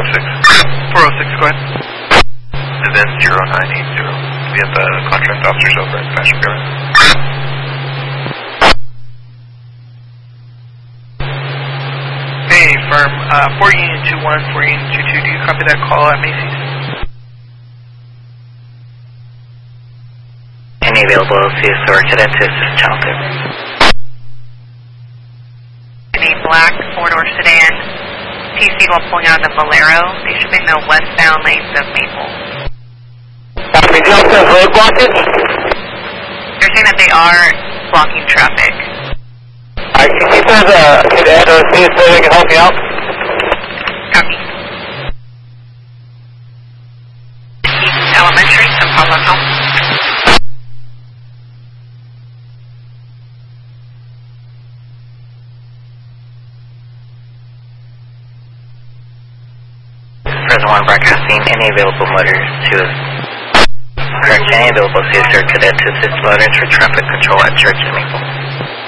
406, go ahead. Event 0980. We have contract officers over at Fashion Bureau. Hey, firm, 4 Union 21, 4 Union 22, do you copy that call at Macy's? Any available LCS or cadet to assist channel 2. In a black four-door sedan, PC while pulling out of the Bolero. They should be in the westbound lanes of Maple. Road blockage? They're saying that they are blocking traffic. Alright, can you send a cadet or LCS so they can help me out? Copy. Elementary, San Pablo Home. Present 1 broadcasting any available motors to correct any available CS or cadet to assist motors for traffic control at Church and Maple.